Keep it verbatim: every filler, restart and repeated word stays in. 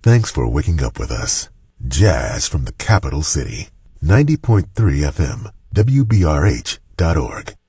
Thanks for waking up with us. Jazz from the capital city. ninety point three F M, W B R H dot org.